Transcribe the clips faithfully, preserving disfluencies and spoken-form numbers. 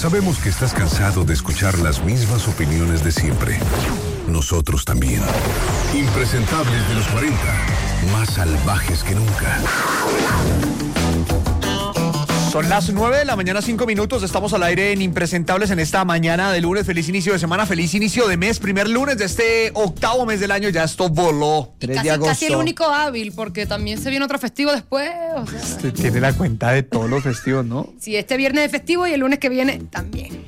Sabemos que estás cansado de escuchar las mismas opiniones de siempre. Nosotros también. Impresentables de los cuarenta, más salvajes que nunca. Son las nueve de la mañana, cinco minutos. Estamos al aire en Impresentables en esta mañana de lunes. Feliz inicio de semana, feliz inicio de mes. Primer lunes de este octavo mes del año. Ya esto voló. tres casi, de agosto. Casi el único hábil, porque también se viene otro festivo después. O sea. Usted tiene la cuenta de todos los festivos, ¿no? Sí, este viernes es festivo y el lunes que viene también.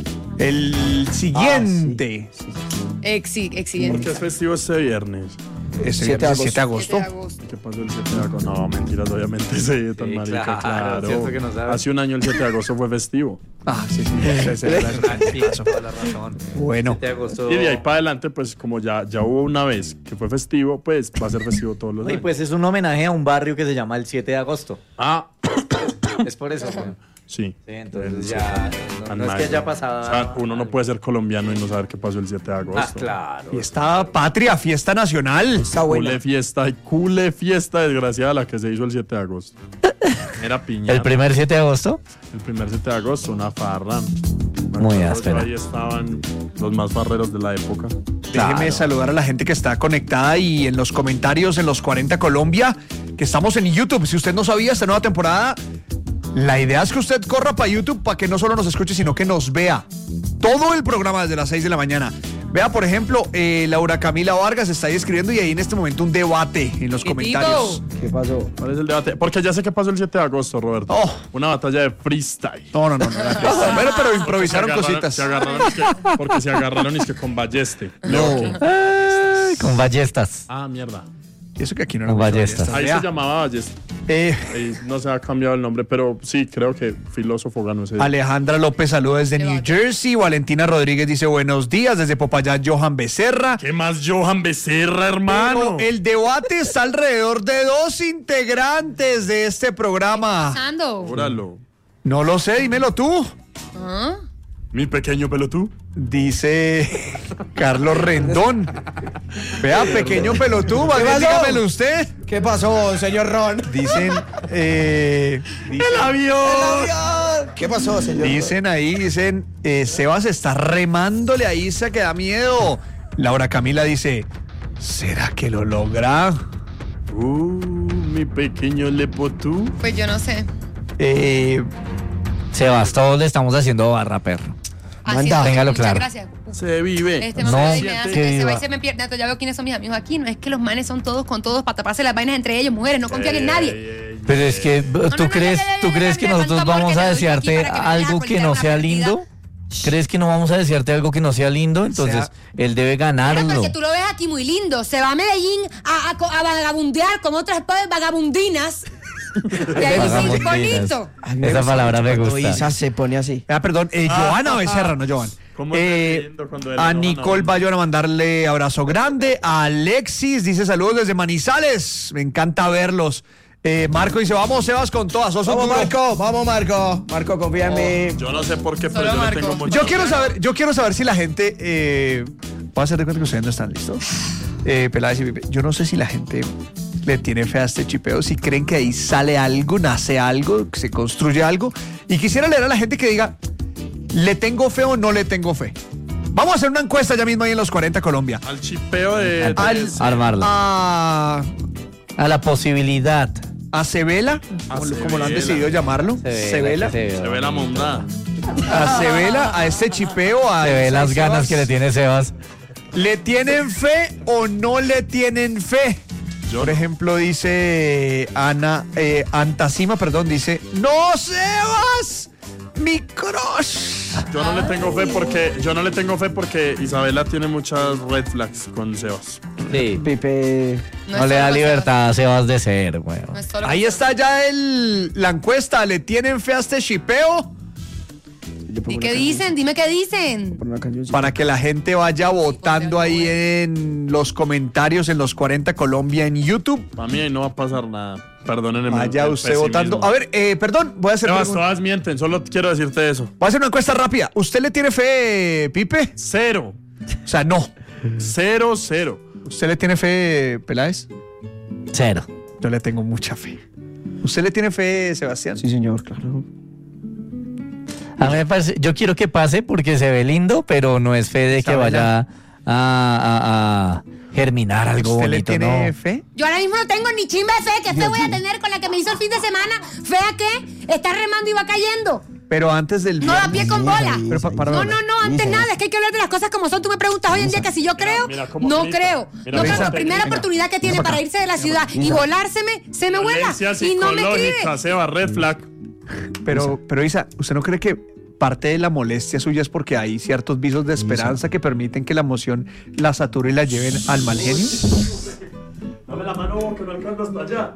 El siguiente. Ah, sí, sí, sí. Exi, exigente. ¿Por qué es festivo este viernes? Este siete de agosto. ¿Qué pasó el siete de agosto? No, mentiras, obviamente sí, tan sí, marica, claro. claro. Que no Hace un año el siete de agosto fue festivo. Ah, sí, sí. sí, sí, sí eso fue la razón. Bueno. siete de agosto... Y de ahí para adelante, pues como ya, ya hubo una vez que fue festivo, pues va a ser festivo todos los días. Y pues es un homenaje a un barrio que se llama el siete de agosto. Ah. Es por eso, ¿no? Sí. Sí, entonces ya no, no es que haya pasado. O sea, uno no puede ser colombiano y no saber qué pasó el siete de agosto. Ah, claro. Fiesta patria, fiesta nacional. Está buena. Cule fiesta y cule fiesta desgraciada la que se hizo el siete de agosto. Era piña. ¿El primer siete de agosto? El primer siete de agosto, una farra. Muy áspera. Ahí estaban los más farreros de la época. Déjeme claro. saludar a la gente que está conectada y en los comentarios en los cuarenta Colombia, que estamos en YouTube. Si usted no sabía, esta nueva temporada, la idea es que usted corra para YouTube para que no solo nos escuche, sino que nos vea todo el programa desde las seis de la mañana. Vea, por ejemplo, eh, Laura Camila Vargas está ahí escribiendo y ahí en este momento un debate en los comentarios. ¿Qué pasó? ¿Cuál es el debate? Porque ya sé qué pasó el siete de agosto, Roberto. Oh. Una batalla de freestyle. No, no, no, no era freestyle. Bueno, pero improvisaron se cositas. Se agarraron, es que, porque se agarraron es que con balleste. No. Ay, con ballestas. Ah, mierda. Y eso que aquí no era ballestas. Ahí Vea. se llamaba ballesta. Eh. Ahí no se ha cambiado el nombre, pero sí, creo que filósofo ganó ese día. Alejandra López saluda desde New Jersey. Valentina Rodríguez dice buenos días. Desde Popayán, Johan Becerra. ¿Qué más Johan Becerra, hermano? Pero el debate está alrededor de dos integrantes de este programa. ¿Qué está pasando? Júralo. No lo sé, dímelo tú. ¿Ah? Mi pequeño pelotú. Dice Carlos Rendón. Vea, pequeño pelotú, más bien dígamelo usted. ¿Qué pasó, señor Ron? Dicen, eh, dicen ¡El avión! ¡El avión! ¿Qué pasó, señor Dicen Ron? ahí, dicen, eh, Sebas está remándole a Isa que da miedo. Laura Camila dice, ¿será que lo logra? Uh, mi pequeño lepotú. Pues yo no sé. Eh... Sebas, todos le estamos haciendo barra, perro. Manda. Téngalo claro. Gracias. Se vive. Este no, me me hace, que se va y se me pierde. Ya veo quiénes son mis amigos aquí. No es que los manes son todos con todos para taparse las vainas entre ellos, mujeres. No confían en nadie. Ey, ey, Pero es que no, tú no, crees, no, no, no, tú no, crees no, que no, nosotros no, vamos porque a te doy aquí desearte para que me algo dejes que no una sea partida. lindo. ¿Crees que no vamos a desearte algo que no sea lindo? Entonces, sea, él debe ganarlo. Porque tú lo ves aquí muy lindo. Se va a Medellín a, a, a vagabundear con otras vagabundinas. Y ahí sí, bonito. Esa palabra me gusta. Isa se pone así. Ah, perdón, eh, Ah, Johanna ah, Becerra, no Johan. ¿Cómo Eh, a Nicole Bayona mandarle abrazo grande. A Alexis dice saludos desde Manizales. Me encanta verlos. Eh, Marco dice, vamos, Sebas, con todas. Oso Vamos, duro. Marco, vamos, Marco. Marco, confía en mí. Yo no sé por qué, pero Solo yo Marco. le tengo mucho. Yo quiero saber, yo quiero saber si la gente eh, voy a hacer de cuenta que ustedes no están listos. Eh, Peláez y Pipe, yo no sé si la gente le tiene fe a este chipeo, si creen que ahí sale algo, nace algo, que se construye algo. Y quisiera leer a la gente que diga, ¿le tengo fe o no le tengo fe? Vamos a hacer una encuesta ya mismo ahí en los cuarenta Colombia. Al chipeo de... Al- Al, Armarla. a, A la posibilidad. a Cebela, A como, como lo han Cebela. decidido llamarlo. Cebela. Se Se ve la mondada. A Cebela, a este chipeo, a ve las Sebas. ganas que le tiene Sebas. ¿Le tienen fe o no le tienen fe? Yo Por no. ejemplo, dice Ana, eh, Antasima, perdón, dice, ¡No, Sebas! ¡Mi crush! Yo no le tengo fe porque yo no le tengo fe porque Isabela tiene muchas red flags con Sebas. Sí. Pipe. No, No es le da solo libertad a Sebas de ser, weón. No es solo Ahí está ya el, la encuesta. ¿Le tienen fe a este shipeo? ¿Y qué dicen? Dime qué dicen. Para que la gente vaya votando ahí en los comentarios en los cuarenta Colombia en YouTube. Para mí ahí no va a pasar nada. Perdónenme. Vaya el usted pesimismo. votando. A ver, eh, perdón, voy a hacer Sebas, pregun- todas mienten, solo quiero decirte eso. voy a hacer una encuesta rápida. ¿Usted le tiene fe, Pipe? Cero. O sea, no. Cero, cero. ¿Usted le tiene fe, Peláez? Cero. Yo le tengo mucha fe. ¿Usted le tiene fe, Sebastián? Sí, señor, claro. A mí me parece, yo quiero que pase porque se ve lindo, pero no es fe de que vaya a, a, a germinar algo ¿Usted bonito, le tiene ¿no? fe? Yo ahora mismo no tengo ni chimba de fe. ¿Qué fe voy a tener con la que me hizo el fin de semana? ¿Fe a qué? Está remando y va cayendo. Pero antes del No da pie con bola. Pero pa- para- No, no, no, antes nada. Es que hay que hablar de las cosas como son. Tú me preguntas hoy en día que si yo creo. mira cómo No grita. creo. Mira No cómo creo. La te primera grita. oportunidad que tiene para irse de la ciudad y volárseme, se me vuela. Violencia Y no me psicológica, escribe. Seba, red flag. Pero, pero Isa, ¿usted no cree que parte de la molestia suya es porque hay ciertos visos de esperanza que permiten que la emoción la sature y la lleven al mal genio? Dame la mano que no alcanza hasta allá.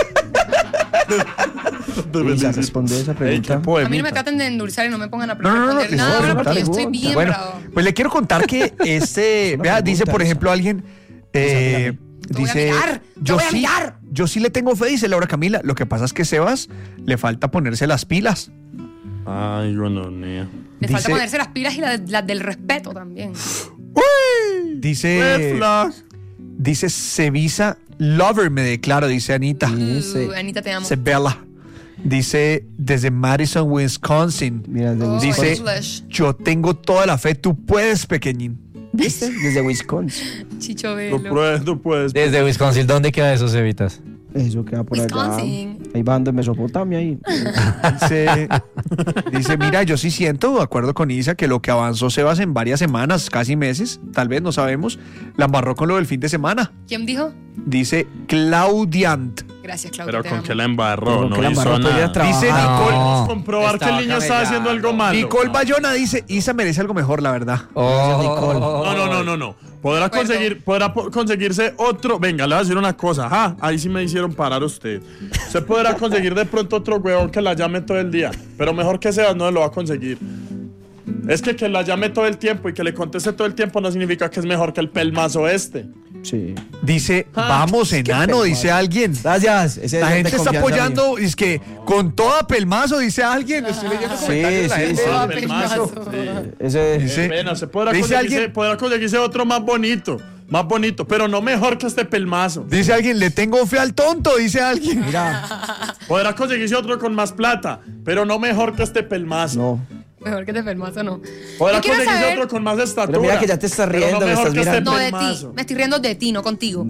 Isa, responde esa pregunta. A mí no me traten de endulzar y no me pongan a No, no, no, no, responder que nada sí, ahora porque yo pregunta, estoy bien Bueno, bravo. pues le quiero contar que este, una vea, dice pregunta, por Isa. ejemplo alguien, eh, Te voy a dice, mirar, te yo voy a sí, mirar. yo sí le tengo fe, dice Laura Camila. Lo que pasa es que Sebas le falta ponerse las pilas. Ay, bueno, niña. Le falta dice- ponerse las pilas y las las del respeto también. Dice, Red flag. dice Sevisa Lover, me declaro, dice Anita. Dice- Uh, Anita, te amo. Sebella. Dice desde Madison, Wisconsin. Mira, desde Oh, Dice, Wisconsin. Flash. yo tengo toda la fe, tú puedes, pequeñín. ¿Viste? Desde Wisconsin. Chicho Tú Velo. puedes, tú puedes. Desde Wisconsin, ¿dónde queda eso, Cevitas? Eso queda por allá. Wisconsin. Ahí bajando en Mesopotamia. Ahí. Dice, dice, mira, yo sí siento, de acuerdo con Isa, que lo que avanzó Sebas en varias semanas, casi meses, tal vez, no sabemos, la embarró con lo del fin de semana. ¿Quién dijo? Dice Claudiant. Gracias, Claudia. Pero te con amo. que la embarró, Pero no que la hizo embarró, podría nada. trabajar. Dice Nicole, No. Comprobar que el Estaba niño estaba camellando. haciendo algo malo. Nicole Bayona dice, Isa merece algo mejor, la verdad. Oh, No, no, no, no, no. Podrá De acuerdo. conseguir, podrá po- conseguirse otro. Venga, le voy a decir una cosa. Ajá, ahí sí me hicieron parar usted. Usted podrá conseguir de pronto otro huevón que la llame todo el día. Pero mejor que Sebas no lo va a conseguir. Es que que la llame todo el tiempo y que le conteste todo el tiempo no significa que es mejor que el pelmazo este. Sí. Dice, Ah, vamos, qué enano, pelmazo. dice alguien. Gracias. Ese La es de gente está confianza apoyando, es que con toda pelmazo, dice alguien. Estoy leyendo Sí, comentarios de la sí, gente. sí. Ah, Pelmazo. pelmazo. mío. Ese Dice- Eh, bueno, se podrá dice conseguirse, alguien- podrá conseguirse otro más bonito. Más bonito, pero no mejor que este pelmazo. Dice alguien, le tengo fe al tonto, dice alguien. Mira, Podrá conseguirse otro con más plata, pero no mejor que este pelmazo. no. Mejor que te pelmazo, no. Podrá Yo quiero conseguirse saber- otro con más estatura. Pero mira que ya te estás pero riendo, no me mejor estás que este mirando. No, de ti. pelmazo. Me estoy riendo de ti, no contigo.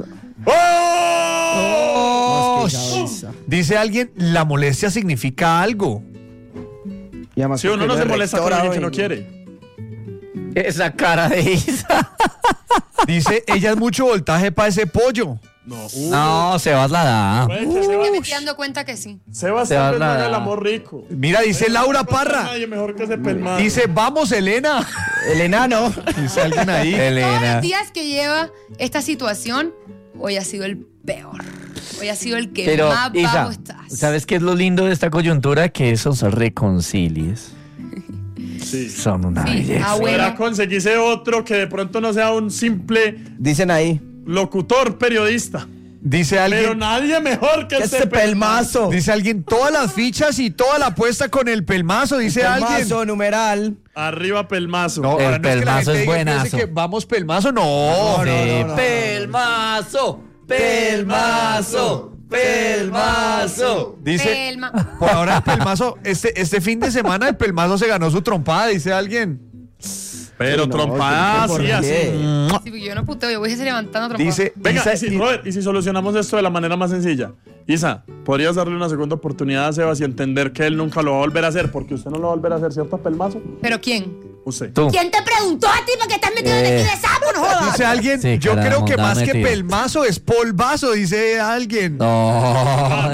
¡Oh! No, es que esa Isa. Dice alguien, la molestia significa algo. Y además Si uno porque no se es molesta con rectora alguien que no hoy. quiere. esa cara de Isa. Dice, ella es mucho voltaje para ese pollo. No, uh, No, Sebas la da. puede que Sebas, Ya me estoy dando cuenta que sí. Sebas Sebas tal vez no la- haga el amor rico. Mira, dice Laura No encuentra Parra. Nadie mejor que ese pelmazo. Dice, vamos, Elena. El enano. Dice alguien ahí. Todos Elena. los días que lleva esta situación, hoy ha sido el peor. Hoy ha sido el que Pero, más Isa, bajo estás. ¿sabes qué es lo lindo de esta coyuntura? Que esos reconcilies Sí. son una Sí, belleza. ah, bueno. Podrá conseguirse otro que de pronto no sea un simple Dicen ahí. locutor periodista. Dice Pero alguien, nadie mejor que Este este pelmazo. dice alguien, todas las fichas y toda la apuesta con el pelmazo, dice alguien. Pelmazo, numeral. Arriba pelmazo. No, El ahora no es que la pelmazo gente es diga que buenazo. dice que vamos pelmazo, no. Sí, no, no. pelmazo, pelmazo, pelmazo. Dice, Pelma. por ahora el pelmazo, este, este fin de semana el pelmazo se ganó su trompada, dice alguien. Pero Sí, no, trompada ¿por así, qué? así. Sí, porque yo no puteo, yo voy a seguir levantando trompa. Dice, Venga, Isa- y si, Robert, y si solucionamos esto de la manera más sencilla. Isa, ¿podrías darle una segunda oportunidad a Sebas y entender que él nunca lo va a volver a hacer? Porque usted no lo va a volver a hacer, ¿cierto, pelmazo? ¿Pero quién? Usted. Tú. ¿Quién te preguntó a ti porque estás metido en el Eh. de sapo, no jodas? dice alguien, Sí, yo carajo, creo que más dame que tiro. pelmazo es polvazo, dice alguien. No.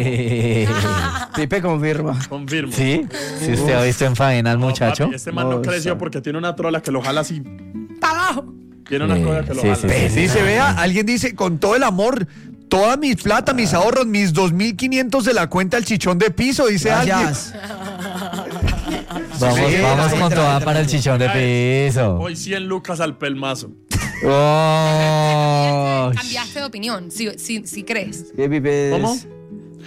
Pipe confirma. Confirmo. ¿Sí? Si usted ha visto en faena al No, muchacho. papi, este man no, No, creció está- porque tiene una trola que lo jala así. Para abajo. Tiene una Sí, trola que lo sí, jala. sí, sí, sí. Dice, vea, alguien dice, con todo el amor, toda mi plata, mis ahorros, mis dos mil quinientos de la cuenta al chichón de piso, dice Gracias. Vamos, Sí, vamos entra, con toda entra, para el chichón de piso. Hoy cien lucas al pelmazo. Oh. Cambiaste de opinión, si, si, si crees. ¿Qué Pipe es? ¿Cómo?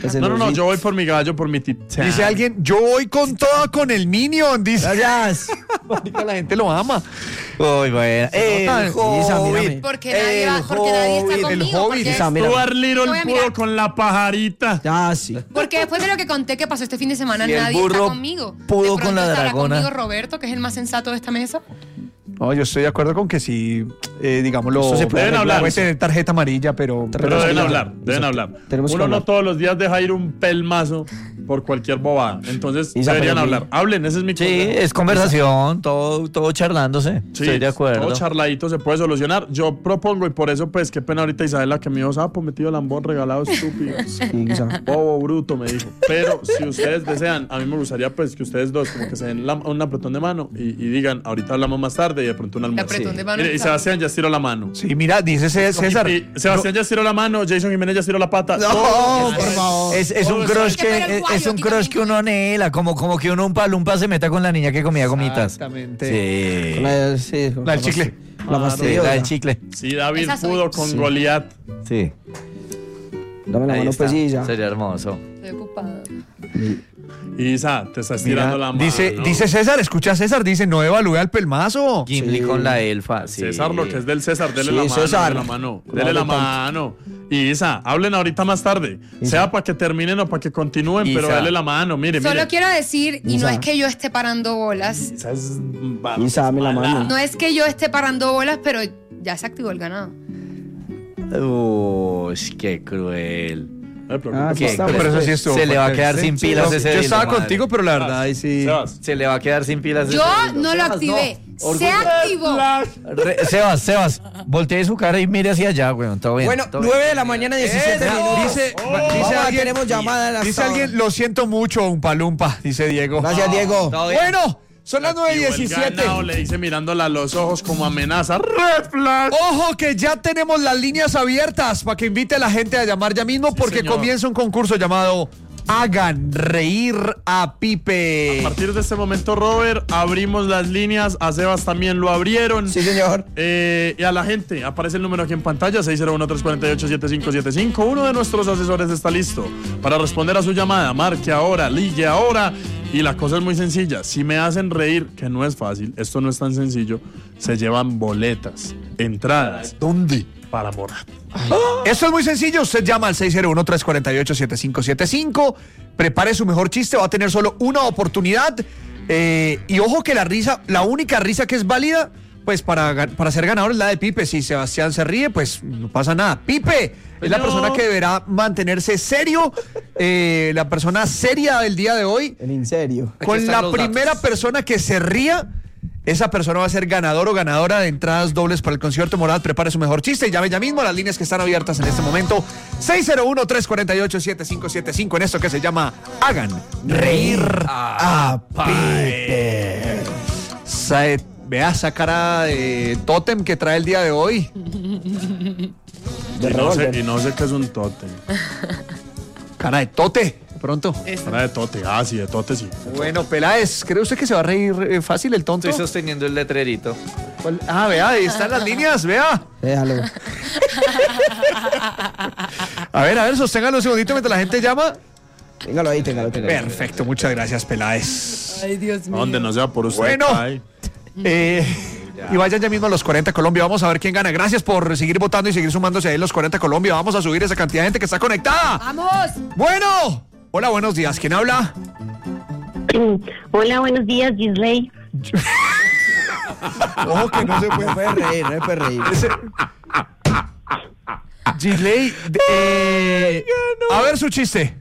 Ese No, no, no, sí. yo voy por mi gallo, por mi titán. Dice alguien, yo voy con toda con el Minion. Dice, Gracias. marica, la gente lo ama. Uy, bueno. El nota. Isa, mírame. Hobbit. Porque nadie, va, El porque nadie está Hobbit. conmigo. El Hobbit. porque- Isa, mira. Stuart Little Te voy a mirar. pudo con la pajarita. Ya, sí. Porque después de lo que conté que pasó este fin de semana, Y el nadie está burro conmigo. pudo De con pronto la estará dragona. conmigo Roberto, que es el más sensato de esta mesa. No, yo estoy de acuerdo con que sí, eh, digámoslo, Eso se puede Deben arreglar. hablar. Puede tener tarjeta amarilla, pero... Pero Tenemos deben que hablar, hablar. deben Exacto. hablar. Tenemos que Uno no hablar. todos los días deja ir un pelmazo por cualquier bobada. Entonces Isa, deberían pero hablar. sí. Hablen, ese es mi Sí, consejo. es conversación, todo, todo charlándose. Sí, Estoy de acuerdo. todo charladito se puede solucionar. Yo propongo, y por eso, pues, qué pena ahorita Isabela que me dijo, sapo, metido lambón, regalado, estúpido. Sí, Isa. Bobo, bruto, me dijo. Pero si ustedes desean, a mí me gustaría, pues, que ustedes dos como que se den la- un apretón de mano y, y digan, ahorita hablamos más tarde y de pronto un almuerzo. apretón de mano Mire, y está- Sebastián ya estiró la mano. Sí, mira, dice C- César. Y Sebastián ya estiró la mano, Jason Jiménez ya estiró la pata. No, Todos- por favor. Es, es un Todo crush está- Pero el que es, guayo es un aquí crush también. que uno anhela, como, como que uno un palumpa se meta con la niña que comía gomitas. Exactamente. Sí. Con la, sí, con La del fasti- chicle. La Sí, fastidiosa. la del chicle. Sí, David Esa soy. pudo con Sí. Goliat. Sí. Dame la Ahí mano, está. pues, Isa. Sería hermoso. Estoy ocupada. Isa, te está estirando Mira, la mano. dice, dice César, escucha a César, dice, no evalúe al pelmazo. Gimli Sí. con la elfa. Sí. César, lo que es del César, dele Sí, la mano, César. dele la mano, No dele la hable tanto. mano. Y Isa, hablen ahorita más tarde, sea para que terminen o para que continúen, pero Isa. dele la mano, mire, Solo mire. quiero decir, y no Isa. es que yo esté parando bolas, Isa es Isa, dame la mano. no es que yo esté parando bolas, pero ya se activó el ganado. Uy, qué cruel. No me preocupes. Ah, Qué está, cruel. pero eso sí estuvo Se le va a fuerte. quedar Sí, sin sí, pilas no, ese Yo día, estaba madre. contigo, pero la verdad, ahí sí. Sebas, Se le va a quedar sin pilas ese Yo día. no lo Sebas, activé. Orgullo. Se activó. Re- Sebas, Sebas, voltee su cara y mire hacia allá, weón. Todo bien. Bueno, todo bien. nueve de la mañana, diecisiete Eh, minutos. dice, Vamos, dice alguien, tenemos llamada a la dice hora. alguien, lo siento mucho, un palumpa, dice Diego. Gracias, Diego. Todo bien. Bueno, son las nueve y activó el diecisiete. ganado, le dice mirándola a los ojos como amenaza. Red flag. Ojo que ya tenemos las líneas abiertas para que invite a la gente a llamar ya mismo porque señor. comienza un concurso llamado Hagan Reír a Pipe. A partir de este momento, Robert, abrimos las líneas. A Sebas también lo abrieron. Sí, señor. Eh, y a la gente, aparece el número aquí en pantalla, seis cero uno, tres cuatro ocho, siete cinco siete cinco. Uno de nuestros asesores está listo para responder a su llamada. Marque ahora, ligue ahora. Y la cosa es muy sencilla. Si me hacen reír, que no es fácil, esto no es tan sencillo, se llevan boletas, entradas. ¿Dónde? Para Morat. Esto es muy sencillo. Usted llama al seis cero uno, tres cuatro ocho, siete cinco siete cinco. Prepare su mejor chiste. Va a tener solo una oportunidad. Eh, y ojo que la risa, la única risa que es válida, pues para, ga- para ser ganador es la de Pipe. Si Sebastián se ríe, pues no pasa nada. Pipe es la No. persona que deberá mantenerse serio. eh, la persona seria del día de hoy. En en serio. Aquí Con están la los primera datos. persona que se ría, esa persona va a ser ganador o ganadora de entradas dobles para el concierto Morat. Prepare su mejor chiste y llame ya mismo a las líneas que están abiertas en este momento. seis cero uno, tres cuatro ocho, siete cinco siete cinco en esto que se llama Hagan Reír a Pipe. Sa- Vea esa cara de tótem que trae el día de hoy. De Y no, sé, revólver. y no sé qué es un tote. Cara de tote, de pronto. Para de tote, ah, sí, de tote sí. Bueno, Peláez, ¿cree usted que se va a reír eh, fácil el tonto? Estoy sosteniendo el letrerito. ¿Cuál? Ah, vea, ahí están las líneas, vea. Déjalo. A ver, a ver, sosténgalo un segundito mientras la gente llama. Téngalo ahí, téngalo, téngalo. Perfecto, muchas gracias, Peláez. Ay, Dios ¿A dónde no sea por usted? Bueno. Ay. Eh, y vayan ya mismo a los cuarenta Colombia. Vamos a ver quién gana. Gracias por seguir votando y seguir sumándose ahí a los cuarenta Colombia. Vamos a subir esa cantidad de gente que está conectada. ¡Vamos! Bueno. Hola, buenos días. ¿Quién habla? Hola, buenos días, Gisley. Ojo que no se No puede. puede reír, no puede reír. Ese- Gisley, eh, a ver su chiste.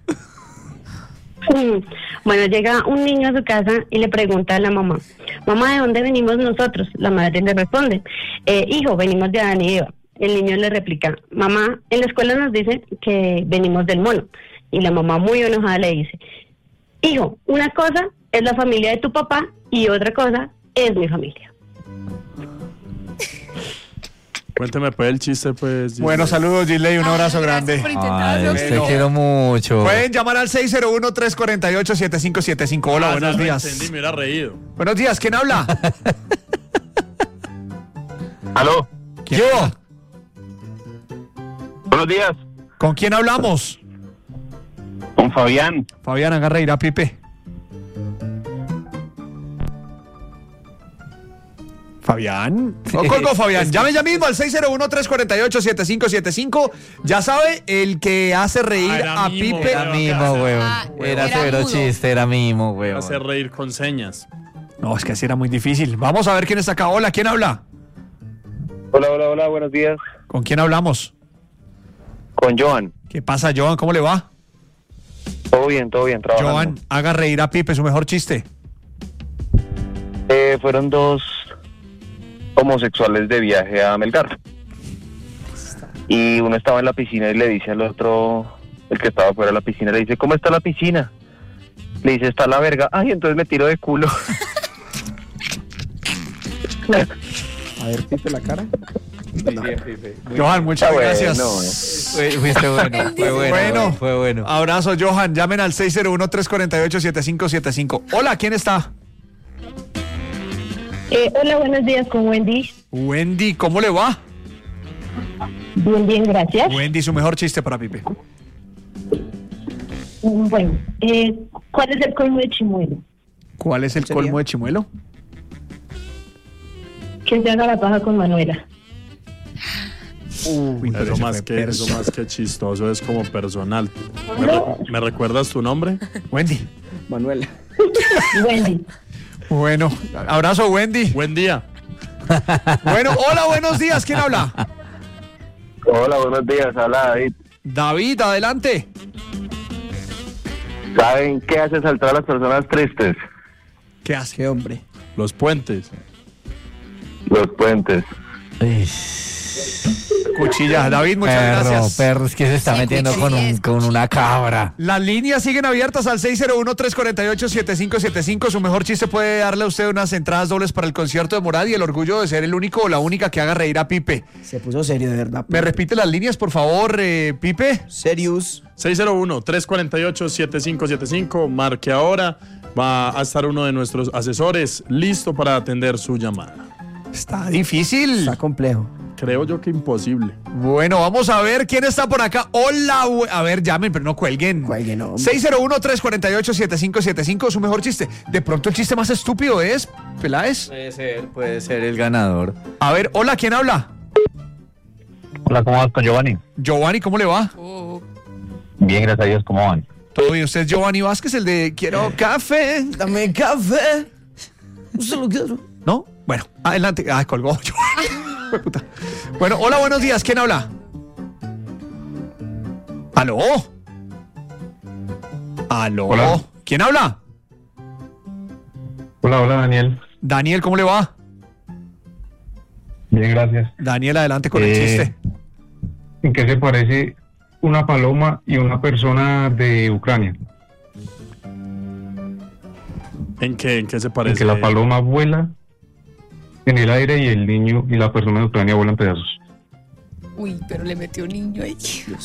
Bueno, llega un niño a su casa y le pregunta a la mamá, mamá, ¿de dónde venimos nosotros? La madre le responde, eh, hijo, venimos de Adán y Eva. El niño le replica, mamá, en la escuela nos dicen que venimos del mono. Y la mamá muy enojada le dice, hijo, una cosa es la familia de tu papá y otra cosa es mi familia. Cuénteme pues el chiste, pues. Bueno, saludos, Gisley. Un abrazo Ay, grande. gracias por intentarlo. Ay, te Bueno. quiero mucho. Pueden llamar al seis cero uno, tres cuatro ocho, siete cinco siete cinco. Hola, Ah, buenos ya lo días. entendí, me hubiera reído. Buenos días, ¿quién habla? Aló, ¿Quién habla? buenos días. ¿Con quién hablamos? Con Fabián. Fabián, haga reír a Pipe. Fabián. No colgó Fabián. Llame ya mismo al seis cero uno, tres cuatro ocho, siete cinco siete cinco. Ya sabe, el que hace reír Ah, a mimo, Pipe. Era mimo, weón. Ah, Era era severo mudo. chiste, era mimo, weón. Hacer reír con señas. No, es que así era muy difícil. Vamos a ver quién está acá. Hola, ¿quién habla? Hola, hola, hola, buenos días. ¿Con quién hablamos? Con Joan. ¿Qué pasa, Joan? ¿Cómo le va? Todo bien, todo bien, trabajando. Joan, haga reír a Pipe, su mejor chiste. Eh, fueron dos homosexuales de viaje a Melgar. Y uno estaba en la piscina y le dice al otro, el que estaba fuera de la piscina, le dice, ¿cómo está la piscina? Le dice, está la verga. Ay, entonces me tiro de culo. A ver, Pipe, la cara. Johan, muchas Está bueno, gracias. eh. Fue- Fuiste bueno, fue bueno, Bueno. fue bueno. Abrazo, Johan. Llamen al seis cero uno, tres cuatro ocho, siete cinco siete cinco. Hola, ¿quién está? Eh, hola, buenos días con Wendy. Wendy, ¿cómo le va? Bien, bien, gracias. Wendy, su mejor chiste para Pipe. Bueno, eh, ¿cuál es el colmo de Chimuelo? ¿Cuál es el ¿Sería? colmo de Chimuelo? Que se haga la paja con Manuela. Uy, pero Eso ese más, fue que, perso. eso más que chistoso es como personal. ¿Me, re- me recuerdas tu nombre? Wendy. Manuela. Wendy. Bueno, abrazo, Wendy. Buen día. Bueno, hola, buenos días. ¿Quién habla? Hola, buenos días, habla David. David, adelante. ¿Saben qué hace saltar a las personas tristes? ¿Qué hace? Qué hombre. Los puentes. Los puentes. Uy, Cuchilla. David, muchas perro, gracias. perro, es que se está Sí, metiendo con, un, cuchillas, con una cabra. Las líneas siguen abiertas al seis cero uno, tres cuatro ocho, siete cinco siete cinco. Su mejor chiste puede darle a usted unas entradas dobles para el concierto de Morad y el orgullo de ser el único o la única que haga reír a Pipe. Se puso serio, de verdad. ¿Me repite las líneas, por favor, eh, Pipe? Serious. seis cero uno, tres cuatro ocho, siete cinco siete cinco. Marque ahora. Va a estar uno de nuestros asesores listo para atender su llamada. Está difícil. Está complejo. Creo yo que imposible. Bueno, vamos a ver quién está por acá. Hola, bu- a ver, llamen, pero no cuelguen. Cuelguen, hombre. seis cero uno, tres cuatro ocho, siete cinco siete cinco, su mejor chiste. De pronto el chiste más estúpido es, Peláez. Puede ser, puede ser el ganador. A ver, hola, ¿quién habla? Hola, ¿cómo vas con Giovanni? Giovanni, ¿cómo le va? Bien, gracias a Dios, ¿cómo van? Todo bien, usted es Giovanni Vázquez, el de quiero café. Dame café. Solo quiero. ¿No? Bueno, adelante. Ah, colgó. Puta. Bueno, hola, buenos días. ¿Quién habla? ¿Aló? ¿Aló? Hola. ¿Quién habla? Hola, hola, Daniel. Daniel, ¿cómo le va? Bien, gracias. Daniel, adelante con el Eh, chiste. ¿En qué se parece una paloma y una persona de Ucrania? ¿En qué, en qué se En parece? que la paloma vuela en el aire y el niño y la persona de Ucrania vuelan pedazos. Uy, pero le metió niño ahí.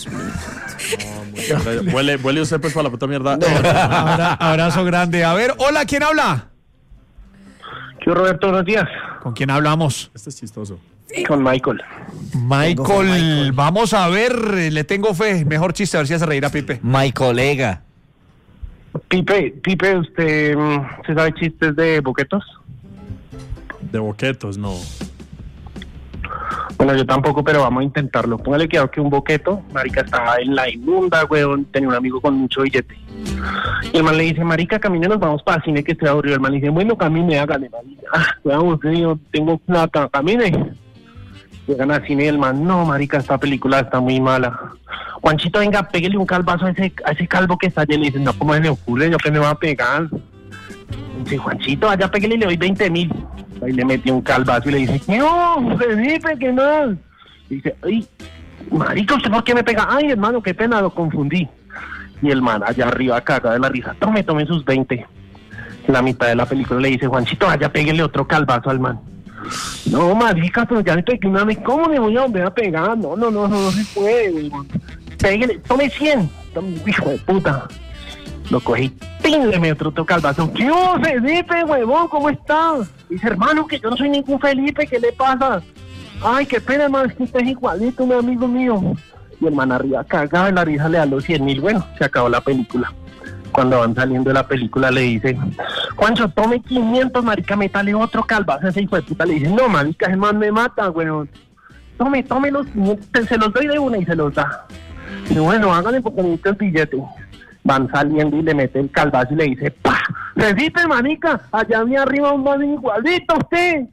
Huele, huele usted pues para la puta mierda. Abra- abrazo grande. A ver, hola, ¿quién habla? Yo, Roberto, buenos días. ¿Con quién hablamos? Este es chistoso. Con Michael. Michael, Tengo fe, Michael. vamos a ver, eh, le tengo fe. Mejor chiste, a ver si hace reír a Pipe. My colega. Pipe, Pipe, ¿usted mm, se sabe chistes de boquetos? De boquetos, no. Bueno, yo tampoco, pero vamos a intentarlo. Póngale cuidado que un boqueto, marica, estaba en la inmunda, weón, tenía un amigo con mucho billete. Y el man le dice, marica, camine, nos vamos para el cine que estoy aburrido. El man le dice, bueno, camine, hágale, marica. Ah, weón, yo tengo plata, camine. Llegan al cine y el man, no, marica, esta película está muy mala. Juanchito, venga, pégale un calvazo a ese, a ese calvo que está allí. Le dice, no, ¿cómo se le ocurre? Yo que me va a pegar. Dice, Juanchito, vaya, pégale y le doy veinte mil. Ahí le metió un calvazo y le dice, no, Felipe, ¿qué más? Dice, ay, marica, ¿usted por qué me pega? Ay, hermano, qué pena, lo confundí. Y el man allá arriba caga de la risa, tome, tome sus veinte. En la mitad de la película le dice, Juanchito, vaya, pégale otro calvazo al man. No, marica, pero ya le pegué una vez, ¿cómo le voy a volver a pegar? No, no, no, no, no se puede, weón. Pégale, tome cien. Tome, hijo de puta. Lo cogí, ¡pin! Le metió otro calvazo. ¿Qué hubo, Felipe, huevón? ¿Cómo estás? Dice, hermano, que yo no soy ningún Felipe, ¿qué le pasa? Ay, qué pena, hermano, es que usted es igualito, un amigo mío. Y el man arriba cagado de la risa le da los cien mil. Bueno, se acabó la película. Cuando van saliendo de la película le dice, Juancho, tome quinientos, marica, métale otro calvazo. Ese hijo de puta le dice, no, marica, ese man me mata, weón. Tome, tome los quinientos, se los doy de una y se los da. Y bueno, háganle porque necesito el billete. Van saliendo y le mete el calvazo y le dice, ¡pa! ¡Recite, manica! Allá me arriba un man igualito a usted.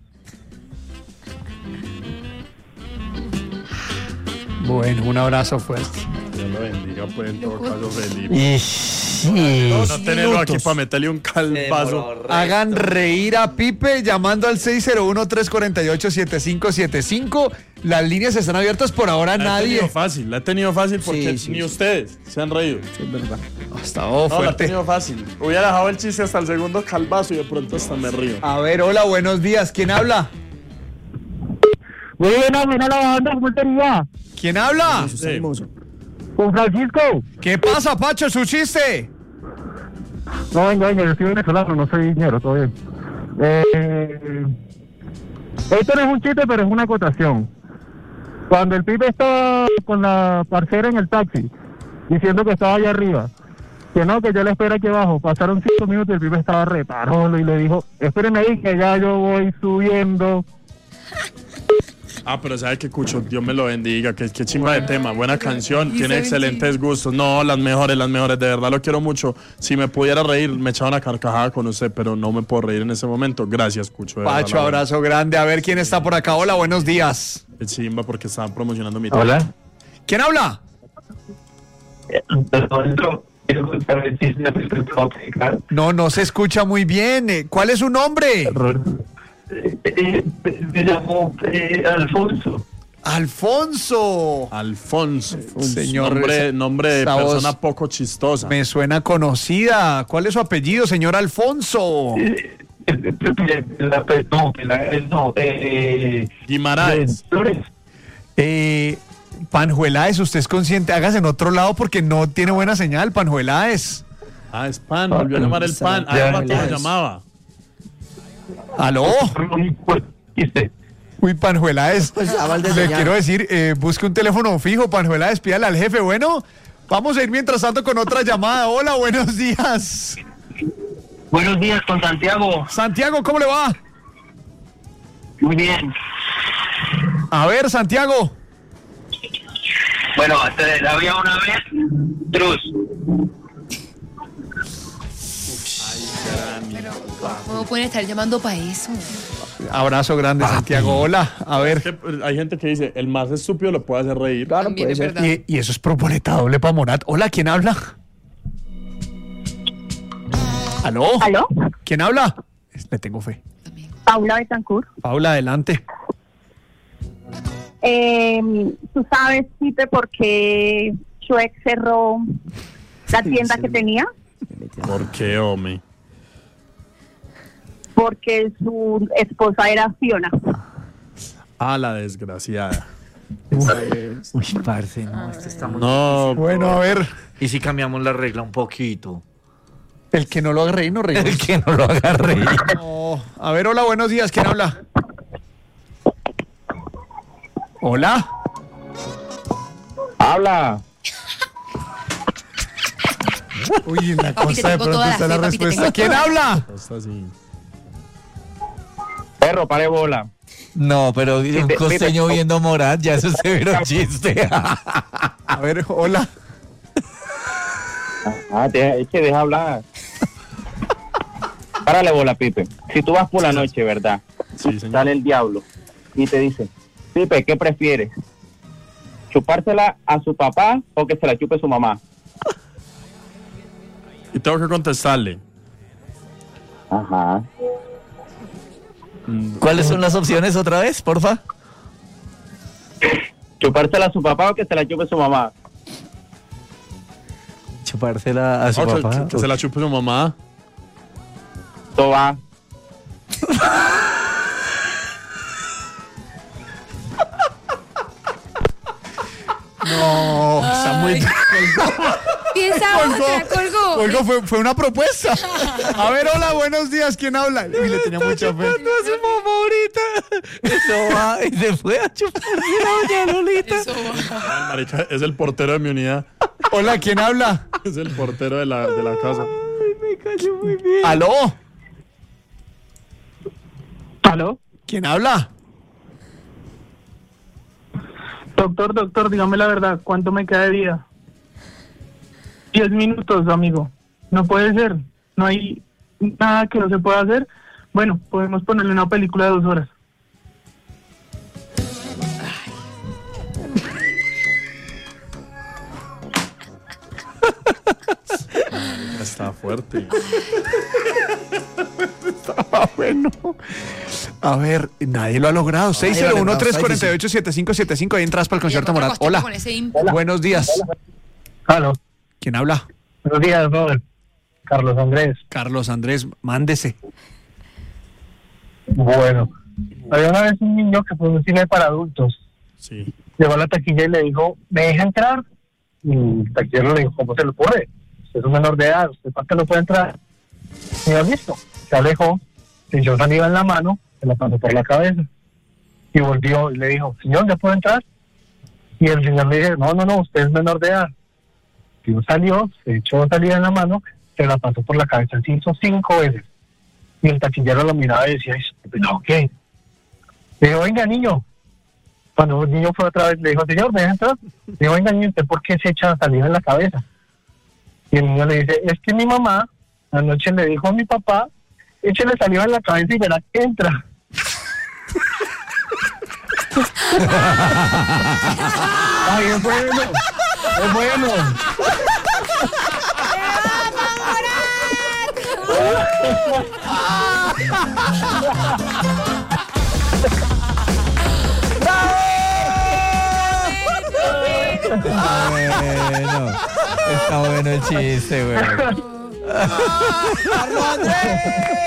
Bueno, un abrazo fuerte. Dios lo bendiga, pues, en todo caso, Felipe. Y sí. No, no tenerlo aquí para meterle un calvazo. Hagan reír a Pipe llamando al seis cero uno, tres cuatro ocho, siete cinco siete cinco. Las líneas están abiertas por ahora, La he nadie. tenido fácil, la he tenido fácil porque Sí, sí, ni sí. ustedes se han reído. Sí, es verdad. Hasta oh, No, la he fuerte. tenido fácil. Hubiera dejado el chiste hasta el segundo calvazo y de pronto hasta me río. A ver, hola, buenos días. ¿Quién habla? Buena, buena la banda, ¿cómo estaría? ¿Quién habla? Eso está hermoso. Con Francisco. ¿Qué pasa, Pacho? ¿Su chiste? No, venga, venga, yo soy venezolano, no soy dinero, todo bien. Eh, esto no es un chiste, pero es una acotación. Cuando el pibe estaba con la parcera en el taxi, diciendo que estaba allá arriba, que no, que yo le espero aquí abajo, pasaron cinco minutos y el pibe estaba reparolo y le dijo, espérenme ahí que ya yo voy subiendo. Ah, pero sabe que Cucho, Dios me lo bendiga, que, que chimba de tema, buena canción, Y tiene se excelentes gustos. No, las mejores, las mejores, de verdad lo quiero mucho. Si me pudiera reír, me echaba una carcajada con usted, pero no me puedo reír en ese momento. Gracias, Cucho. de verdad, Pacho, la verdad. abrazo grande. A ver quién está por acá. Hola, buenos días. Qué chimba porque estaban promocionando mi tema. Hola. ¿Quién habla? No, no se escucha muy bien. Eh, ¿Cuál es su nombre? Me llamo Alfonso. Alfonso. Alfonso. Señor, Nombre, esa- nombre de esa voz persona poco chistosa. Me suena conocida. ¿Cuál es su apellido, señor Alfonso? No, eh, Guimaraes. Flores. Eh, Panjueláez, ¿usted es consciente? Hágase en otro lado porque no tiene buena señal, Panjueláez. Ah, es pan, volvió a llamar el pan. Ah, Ya, rato ya lo es. llamaba. ¿Aló? Uy, Panjueláez. Pues, aval de Le señal. quiero decir, eh, busque un teléfono fijo, Panjueláez, pídale al jefe. Bueno, vamos a ir mientras tanto con otra llamada. Hola, buenos días. Buenos días, con Santiago. Santiago, ¿cómo le va? Muy bien. A ver, Santiago. Bueno, este, había una vez Truz. ¿Cómo pueden estar llamando para eso? Abrazo grande, Santiago. Hola, a ver. Es que, pues, hay gente que dice, el más estúpido lo puede hacer reír. Claro, También puede es ser. verdad. Y, y eso es proboleta doble para Morat. Hola, ¿quién habla? ¿Aló? ¿Aló? ¿Quién habla? Le tengo fe. Paula Betancourt. Paula, adelante. Eh, ¿Tú sabes, Pipe, por qué Shrek cerró la tienda que tenía? ¿Por qué, hombre? Porque su esposa era Fiona. Ah, la desgraciada. Uy, parce, no, este está muy... No, Bueno, a ver. ¿Y si cambiamos la regla un poquito? El que no lo haga reír, no reír. El que no lo haga reír. No. A ver, hola, buenos días. ¿Quién habla? Hola. Habla. Uy, en la Papi, te costa de tengo pronto toda la está fe, la papi, te respuesta. tengo ¿Quién toda. habla? está así. Perro, pare bola. No, pero un Pipe, costeño Pipe. viendo Morat, ya eso se verá un chiste. A ver, hola. Ah, deja, es que deja hablar. Párale bola, Pipe. Si tú vas por la noche, ¿verdad? Sí, señor. Sale el diablo y te dice, Pipe, ¿qué prefieres? ¿Chupársela a su papá o que se la chupe su mamá? Y tengo que contestarle. Ajá. ¿Cuáles son las opciones otra vez, porfa? ¿Chupársela a su papá o que se la chupe su mamá? Chupársela a su Oh, que- papá. que, que se la chupe su mamá. Todo va. No, está muy... Piensa otra, colgó. Colgó, fue, fue una propuesta. A ver, hola, buenos días. ¿Quién habla? Uy, le tenía mucha fe. a su mamá ahorita. Eso va, y se fue a chuparse la doña Lolita. Eso va. Ah, marica, es el portero de mi unidad. Hola, ¿quién habla? Es el portero de la, de la casa. Ay, me cayó muy bien. ¿Aló? ¿Aló? ¿Quién habla? Doctor, doctor, dígame la verdad, ¿cuánto me queda de vida? Diez minutos, amigo. No puede ser. No hay nada que no se pueda hacer. Bueno, podemos ponerle una película de dos horas. Está fuerte. Estaba bueno. A ver, nadie lo ha logrado. seis cero uno, tres cuatro ocho, siete cinco siete cinco. Ahí entras para el concierto Morat. Hola. Hola. Buenos días. Aló. ¿Quién habla? Buenos días, Robert. Carlos Andrés. Carlos Andrés, mándese. Bueno, había una vez un niño que fue a un cine para adultos. Sí. Llegó a la taquilla y le dijo, ¿me deja entrar? Y el taquillero le dijo, ¿cómo se lo puede? Usted es un menor de edad, ¿usted para qué no puede entrar? Y ya listo. Se alejó, se echó saliva en la mano, se la pasó por la cabeza. Y volvió y le dijo, señor, ¿ya puedo entrar? Y el señor le dijo, no, no, no, usted es menor de edad. Y salió, se echó saliva en la mano, se la pasó por la cabeza, se hizo cinco veces. Y el taquillero lo miraba y decía, ¿no qué? Le dijo, venga, niño. Cuando el niño fue otra vez, le dijo, señor, ¿me deja entrar? Le dijo, venga, niño, ¿usted por qué se echa saliva en la cabeza? Y el niño le dice, es que mi mamá anoche le dijo a mi papá, échale saliva en la cabeza y verá que entra. Ay, es bueno, es bueno. Bueno, está bueno el chiste, güey. ¡Carlos Andrés!